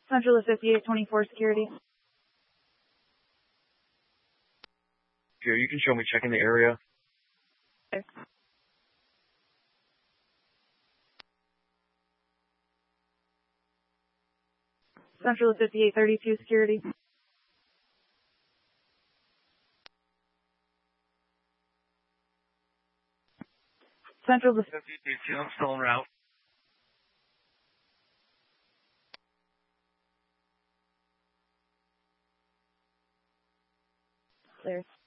Central to 5824 security. Here, you can show me checking the area. Okay. Central to 5832 security. Central to 5832, I'm still en route. clear.